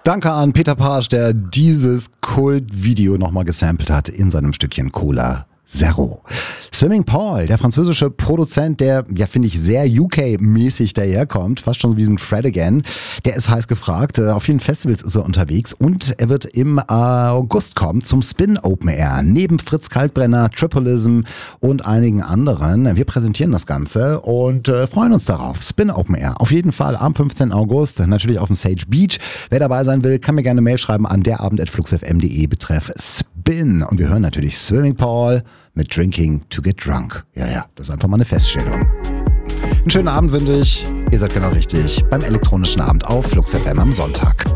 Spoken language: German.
Danke an Peter Pasch, der dieses Kultvideo nochmal gesampelt hat in seinem Stückchen Cola Zero. Swimming Paul, der französische Produzent, der, ja, finde ich, sehr UK-mäßig daherkommt, fast schon wie ein Fred Again, der ist heiß gefragt. Auf vielen Festivals ist er unterwegs und er wird im August kommen zum Spin Open Air. Neben Fritz Kaltbrenner, Tripolism und einigen anderen. Wir präsentieren das Ganze und freuen uns darauf. Spin Open Air. Auf jeden Fall am 15. August, natürlich auf dem Sage Beach. Wer dabei sein will, kann mir gerne eine Mail schreiben an derabend@fluxfm.de betreff Spin. Und wir hören natürlich Swimming Paul mit Drinking to Get Drunk. Ja, das ist einfach mal eine Feststellung. Einen schönen Abend wünsche ich. Ihr seid genau richtig beim elektronischen Abend auf Flux FM am Sonntag.